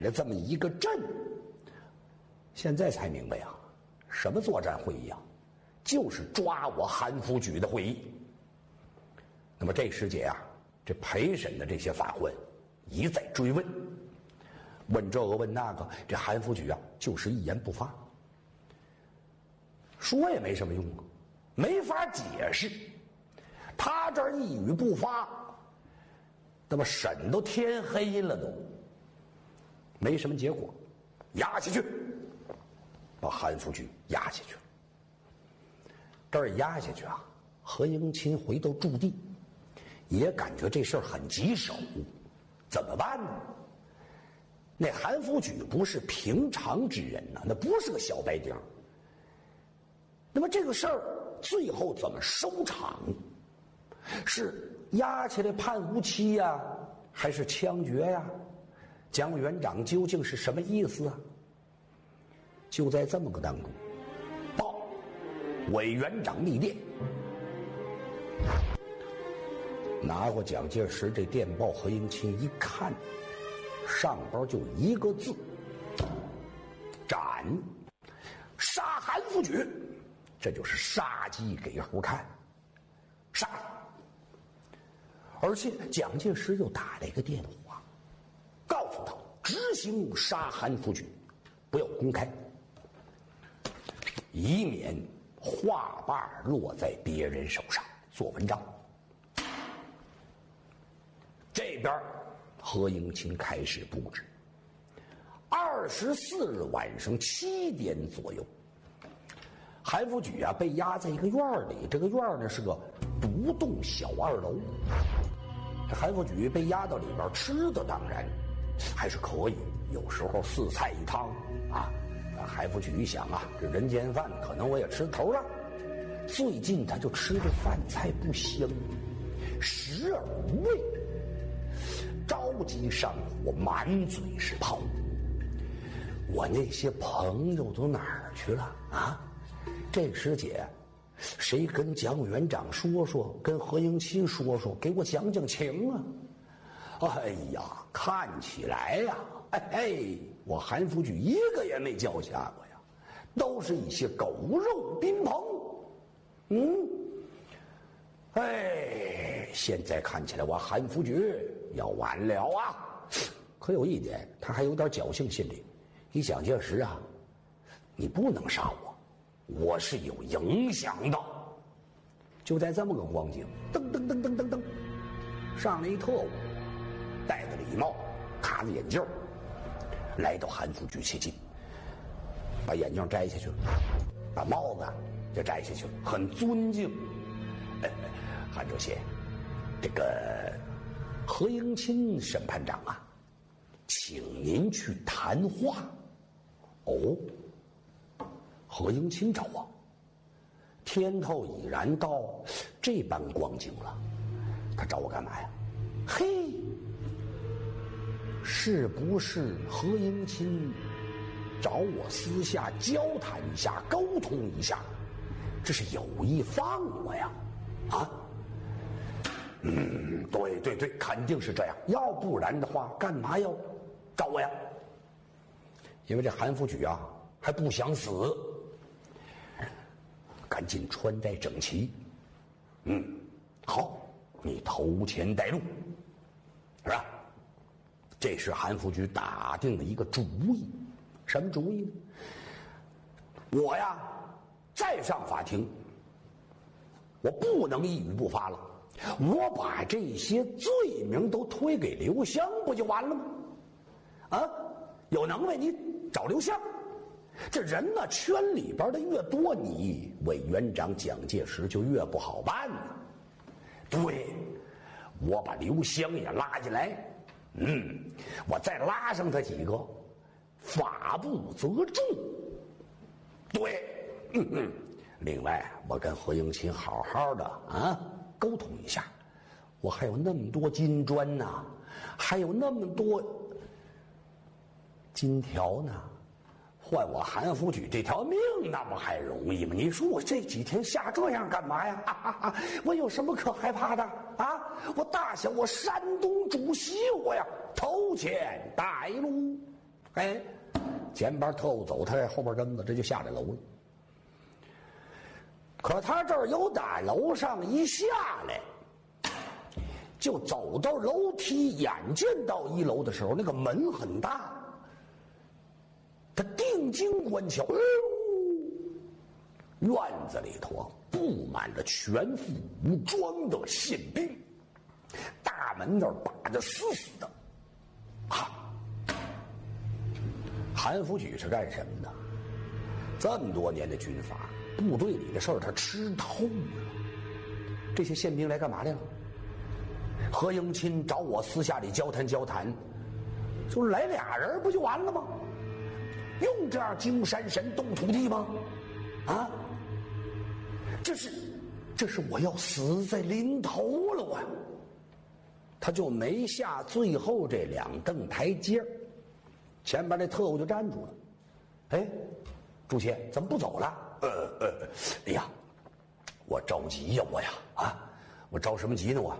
了这么一个阵。现在才明白啊，什么作战会议啊，就是抓我韩复榘的会议。那么这时节啊，这陪审的这些法官一再追问，问这个问那个，这韩复榘啊就是一言不发，说也没什么用啊，没法解释。他这儿一语不发，那么审都天黑了都，没什么结果，压下去，把韩复榘压下去了。这儿压下去啊，何应钦回到驻地，也感觉这事儿很棘手，怎么办呢？那韩复榘不是平常之人呐，那不是个小白丁。那么这个事儿最后怎么收场？是押起来判无期呀，还是枪决呀？蒋元长究竟是什么意思啊？就在这么个当中，报委员长密电，拿过蒋介石这电报，何应钦一看，上边就一个字：斩，杀韩复榘。这就是杀鸡给猴看，杀！而且蒋介石又打了一个电话，告诉他执行杀韩复榘，不要公开，以免话把落在别人手上做文章。这边何应钦开始布置。24日晚上7点左右，韩复榘啊被压在一个院里，这个院呢是个独栋小2楼。这韩复榘被压到里边，吃的当然还是可以，有时候4菜1汤啊。韩复榘一想啊，这人间饭可能我也吃头了。最近他就吃这饭菜不香，食而无味，着急上火，满嘴是泡。我那些朋友都哪儿去了啊？这时节，谁跟蒋元长说说，跟何应钦说说，给我讲讲情啊！哎呀，看起来呀，我韩复榘一个也没交下过呀，都是一些狗肉宾朋。现在看起来我韩复榘要完了啊！可有一点，他还有点侥幸心理。你蒋介石啊，你不能杀我，我是有影响的。就在这么个光景，噔噔噔噔噔噔，上了一特务，戴着礼帽，卡着眼镜，来到韩复榘接近，把眼镜摘下去了，把帽子就摘下去了，很尊敬。韩主席，这个何应钦审判长啊，请您去谈话。哦，何应钦找我，天头已然到这般光景了，他找我干嘛呀？嘿，是不是何应钦找我私下交谈一下，沟通一下？这是有意放我呀？啊？对，肯定是这样，要不然的话，干嘛要找我呀？因为这韩复榘啊还不想死，赶紧穿戴整齐。好，你头前带路，是吧？这是韩复榘打定了一个主意，什么主意呢？我呀再上法庭，我不能一语不发了，我把这些罪名都推给刘湘，不就完了吗？啊，有能耐你找刘湘，这人呢圈里边的越多，你委员长蒋介石就越不好办呢。对，我把刘湘也拉进来，我再拉上他几个，法不责众。对，另外我跟何应钦好好的啊沟通一下，我还有那么多金砖呢，还有那么多金条呢，换我韩复榘这条命那不还容易吗？你说我这几天下这样干嘛呀？我有什么可害怕的啊？我大小我山东主席，我呀头前带路。 哎，前边特务走，他在后边跟着，这就下这楼了。可他这儿由打楼上一下来，就走到楼梯，眼见到1楼的时候，那个门很大，他定睛观瞧，院子里头布满着全副武装的宪兵，大门那儿把得死死的。韩复榘是干什么的？这么多年的军阀，部队里的事儿他吃透了。这些宪兵来干嘛来了？何应钦找我私下里交谈交谈，就来俩人不就完了吗？用这样惊山神动土地吗？啊，这是我要死在临头了，他就没下最后这2蹬台阶，前边那特务就站住了。哎，朱谦怎么不走了？哎呀，我着急呀，我着什么急呢？我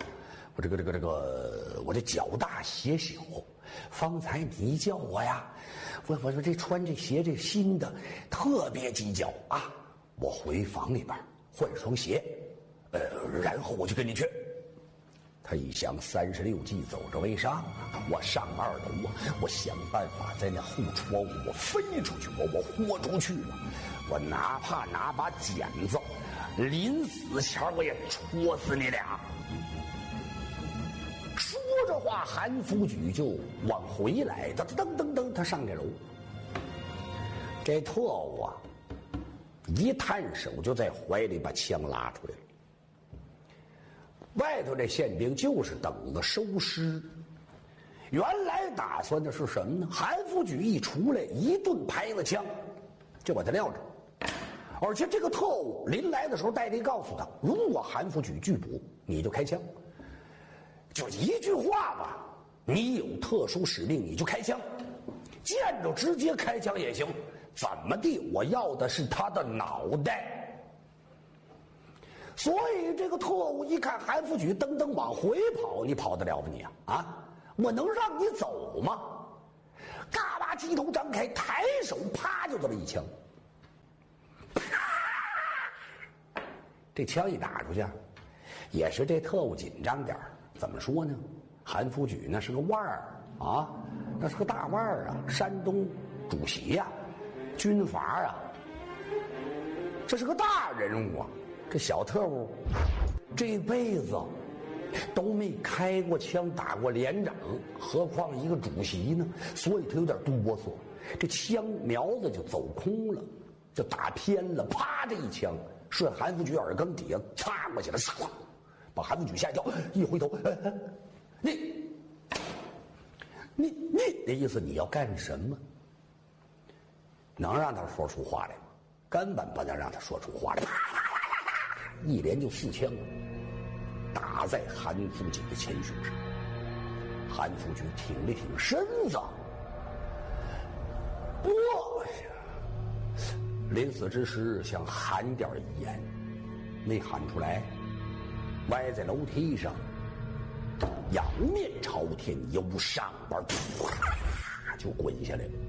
这脚大鞋小，方才你叫我呀，我这穿这鞋这新的特别挤脚啊，我回房里边换双鞋，然后我就跟你去。他一想36计走着为上，我上2楼啊，我想办法在那后窗户我飞出去，我豁出去了，我哪怕拿把剪子，临死前我也戳死你俩。说着话，韩复榘就往回来，他噔噔噔，他上这楼。这特务啊，一探手就在怀里把枪拉出来了。外头这宪兵就是等着收尸。原来打算的是什么呢？韩复榘一出来，一顿拍子枪，就把他撂着。而且这个特务临来的时候，戴笠告诉他，如果韩复榘拒捕，你就开枪。就一句话吧，你有特殊使命，你就开枪，见着直接开枪也行，怎么地，我要的是他的脑袋。所以这个特务一看韩复榘噔噔往回跑，你跑得了吧你啊？我能让你走吗？嘎巴鸡头张开，抬手啪就这么一枪，啪！这枪一打出去，也是这特务紧张点儿。怎么说呢？韩复榘那是个腕儿啊，那是个大腕儿啊，山东主席呀，军阀啊，这是个大人物啊。这小特务这辈子都没开过枪打过连长，何况一个主席呢？所以他有点哆嗦，这枪苗子就走空了，就打偏了，啪这一枪顺韩复榘耳根底下插过去了，唰，把韩复榘吓一跳，一回头，你的意思你要干什么？能让他说出话来吗？根本不能让他说出话来。一连就4枪，打在韩复榘的前胸上。韩复榘挺了挺身子，临死之时想喊点一言，没喊出来，歪在楼梯上，仰面朝天，由上边就滚下来了。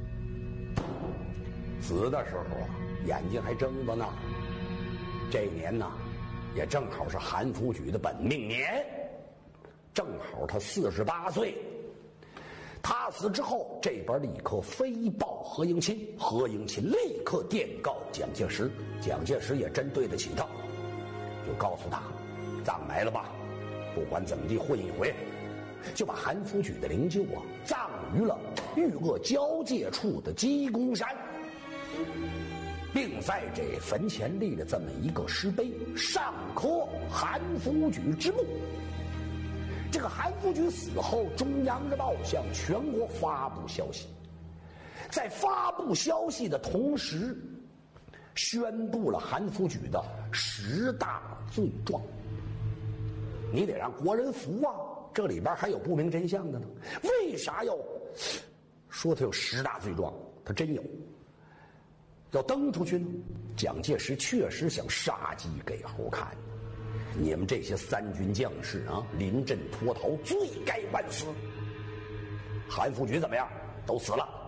死的时候啊，眼睛还睁着呢。这一年呢，也正好是韩复榘的本命年，正好他48岁。他死之后，这边立刻飞报何应钦，何应钦立刻电告蒋介石，蒋介石也真对得起他，就告诉他，葬埋了吧，不管怎么地混一回，就把韩复榘的灵柩啊葬于了豫鄂交界处的鸡公山，并在这坟前立了这么一个石碑，上刻韩复榘之墓。这个韩复榘死后，中央日报向全国发布消息，在发布消息的同时，宣布了韩复榘的10大罪状。你得让国人服啊，这里边还有不明真相的呢。为啥要说他有10大罪状？他真有。要登出去呢，蒋介石确实想杀鸡给猴看。你们这些3军将士啊，临阵脱逃，罪该万死。韩复榘怎么样？都死了。